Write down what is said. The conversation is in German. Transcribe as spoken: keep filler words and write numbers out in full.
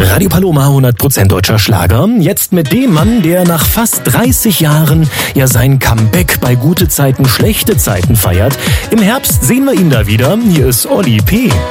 Radio Paloma, hundert Prozent deutscher Schlager. Jetzt mit dem Mann, der nach fast dreißig Jahren ja sein Comeback bei gute Zeiten, schlechte Zeiten feiert. Im Herbst sehen wir ihn da wieder. Hier ist Oli P.